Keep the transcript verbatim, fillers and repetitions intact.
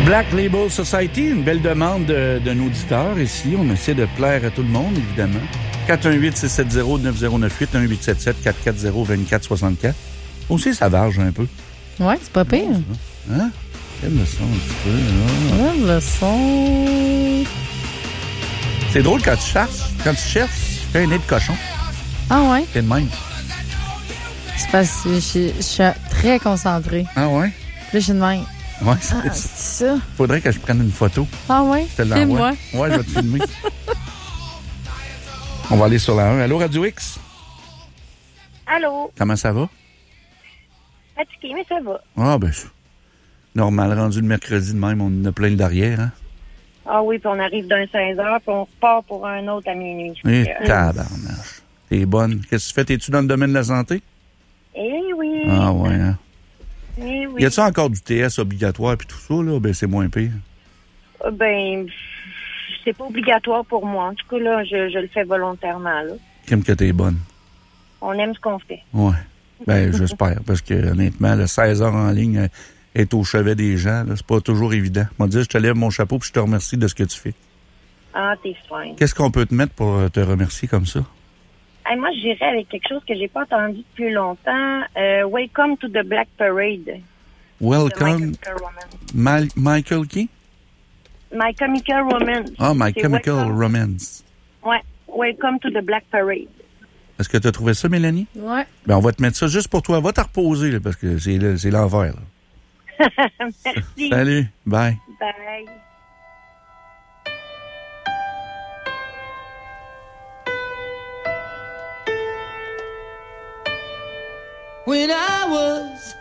Black Label Society, une belle demande de- d'un auditeur ici. On essaie de plaire à tout le monde, évidemment. quatre un huit, six sept zéro, neuf zéro neuf huit, un huit sept sept, quatre quatre zéro, deux quatre six quatre. Aussi, ça varge un peu. Ouais, c'est pas pire. Hein? Quelle leçon un petit peu, là. Quelle leçon. C'est drôle quand tu cherches. Quand tu cherches, tu fais un nez de cochon. Ah ouais? C'est le même. C'est parce que je, je suis très concentrée. Ah ouais? Puis là, je suis de même. Ouais, Ah, c'est c'est ça. Faudrait que je prenne une photo. Ah ouais? Je te l'envoie. Filme-moi. Ouais, je vais te filmer. On va aller sur la un. Allô, Radio X? Allô? Comment ça va? Fatigué, mais ça va. Ah, ben, normal, rendu le mercredi de même, on en a plein le derrière, hein? Ah oui, puis on arrive d'un seize heures, puis on repart pour un autre à minuit. Et Fait que, euh, tabarnache. T'es bonne. Qu'est-ce que tu fais? T'es-tu dans le domaine de la santé? Eh oui. Ah, ouais, hein? Eh oui. Y a-tu encore du T S obligatoire puis tout ça, là? Ben, c'est moins pire. Euh, Ben, c'est pas obligatoire pour moi. En tout cas, là, je, je le fais volontairement, là. Crime que t'es bonne. On aime ce qu'on fait. Ouais. Ben, j'espère. Parce que, honnêtement, le seize heures en ligne euh, est au chevet des gens, là. C'est pas toujours évident. Moi, dire, je te lève mon chapeau puis je te remercie de ce que tu fais. Ah, t'es fin. Qu'est-ce qu'on peut te mettre pour euh, te remercier comme ça? Hey, moi, j'irais avec quelque chose que j'ai pas entendu depuis longtemps. Euh, Welcome to the Black Parade. de Welcome. My Chemical Romance. Ma- Michael qui? My Chemical Romance. Ah, My C'est Chemical welcome. Romance. Ouais. Welcome to the Black Parade. Est-ce que tu as trouvé ça, Mélanie? Ouais. Ben, on va te mettre ça juste pour toi. Va te reposer, là, parce que c'est, le- c'est l'envers, là. Merci. Salut. Bye. Bye. When I was